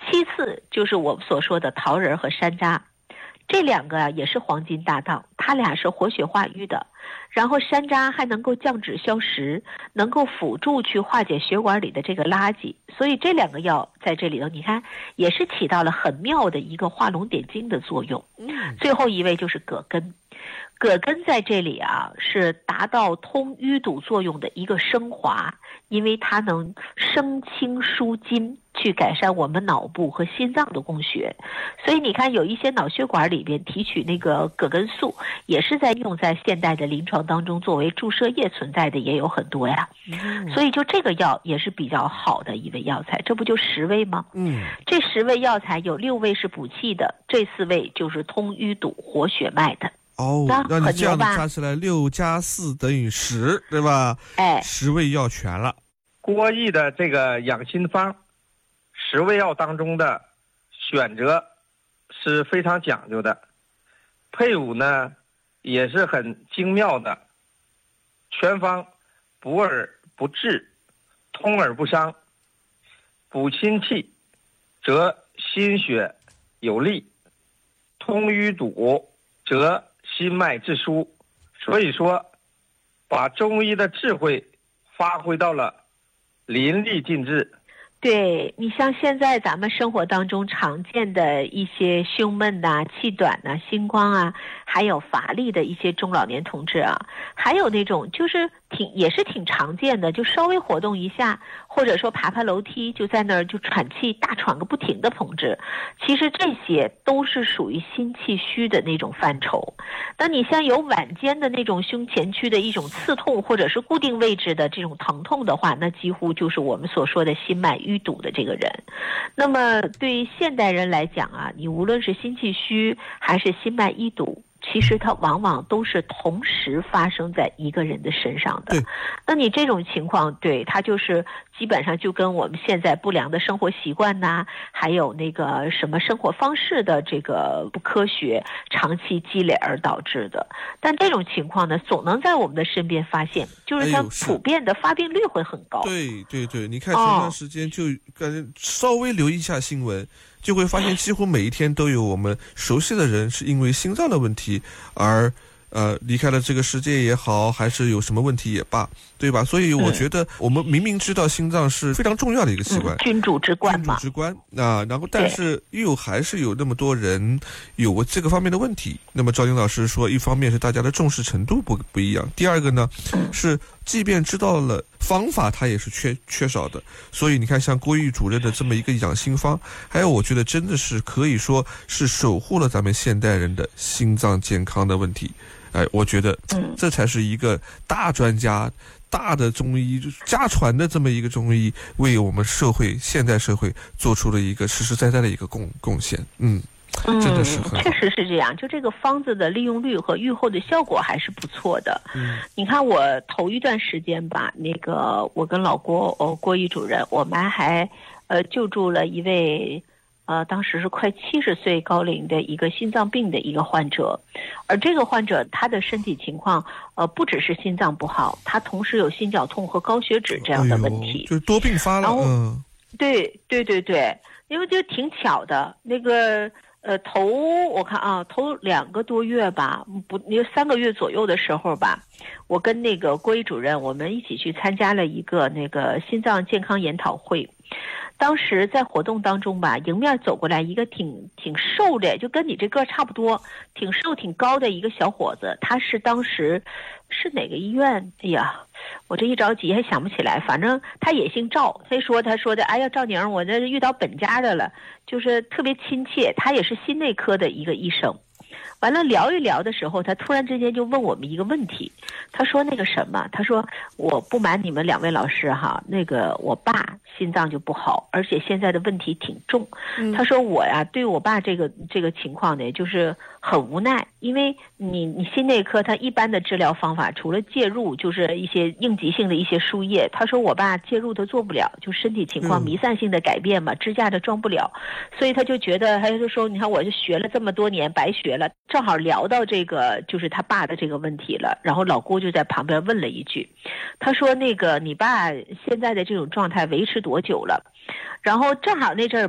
其次就是我们所说的桃仁和山楂，这两个也是黄金搭档，它俩是活血化瘀的。然后山楂还能够降脂消食，能够辅助去化解血管里的这个垃圾，所以这两个药在这里头，你看也是起到了很妙的一个画龙点睛的作用。最后一位就是葛根。葛根在这里啊是达到通淤堵作用的一个升华，因为它能生清疏筋，去改善我们脑部和心脏的供血。所以你看有一些脑血管里边提取那个葛根素，也是在用在现代的临床当中作为注射液存在的也有很多呀。所以就这个药也是比较好的一味药材，这不就10味吗？这10味药材有6味是补气的，这4味就是通淤堵活血脉的。 让你这样子加起来6加4等于10，对吧？10味药全了。 郭毅的这个养心方10味药当中的选择是非常讲究的，配伍呢也是很精妙的。全方补而不滞，通而不伤，补心气则心血有力，通淤堵则心脉自疏。所以说把中医的智慧发挥到了淋漓尽致。 对，你像现在咱们生活当中常见的一些胸闷呐、气短呐、心慌啊，还有乏力的一些中老年同志啊，还有那种就是也是挺常见的，就稍微活动一下，或者说爬楼梯就在那儿就喘气大喘个不停的同志，其实这些都是属于心气虚的那种范畴。那你像有晚间的那种胸前区的一种刺痛，或者是固定位置的这种疼痛的话，那几乎就是我们所说的心脉淤堵的这个人。那么对于现代人来讲啊，你无论是心气虚还是心脉淤堵，其实它往往都是同时发生在一个人的身上的。那你这种情况，对，它就是基本上就跟我们现在不良的生活习惯呐，还有那个什么生活方式的这个不科学长期积累而导致的。但这种情况呢，总能在我们的身边发现，就是它普遍的发病率会很高。 对对对，你看前段时间就感觉稍微留意一下新闻，就会发现几乎每一天都有我们熟悉的人是因为心脏的问题而离开了这个世界也好，还是有什么问题也罢，对吧？所以我觉得我们明明知道心脏是非常重要的一个器官， 君主之官嘛， 然后但是又还是有那么多人有过这个方面的问题。那么赵晶老师说，一方面是大家的重视程度不一样，第二个呢是即便知道了方法，它也是缺少的。所以你看，像郭毅主任的这么一个养心方，还有我觉得真的是可以说是守护了咱们现代人的心脏健康的问题。我觉得这才是一个大专家、大的中医家传的这么一个中医，为我们现代社会做出了一个实实在在的一个贡献。真的是很好， 确实是这样。就这个方子的利用率和预后的效果还是不错的。你看我头一段时间吧，那个我跟老郭毅主任，我们还救助了一位当时是快70岁高龄的一个心脏病的一个患者，而这个患者他的身体情况不只是心脏不好，他同时有心绞痛和高血脂这样的问题， 就是多并发了。 对，因为就挺巧的，那个我看头2个多月吧，那3个月左右的时候吧，我跟那个郭毅主任，我们一起去参加了一个那个心脏健康研讨会。当时在活动当中吧，迎面走过来一个挺瘦的，就跟你这个差不多，挺瘦挺高的一个小伙子。他是当时是哪个医院？哎呀，我这一着急还想不起来。反正他也姓赵，他说的，哎呀，赵宁，我这遇到本家的了，就是特别亲切。他也是心内科的一个医生。完了聊一聊的时候，他突然之间就问我们一个问题，他说那个什么，他说我不瞒你们2位老师哈，那个我爸心脏就不好，而且现在的问题挺重。他说我呀对我爸这个情况呢，就是很无奈，因为你心内科他一般的治疗方法除了介入就是一些应急性的一些输液，他说我爸介入他做不了，就身体情况弥散性的改变嘛，支架的装不了，所以他就觉得，他就说你看我就学了这么多年白学了。正好聊到这个就是他爸的这个问题了，然后老郭就在旁边问了一句，他说那个你爸现在的这种状态维持多久了？然后正好那阵儿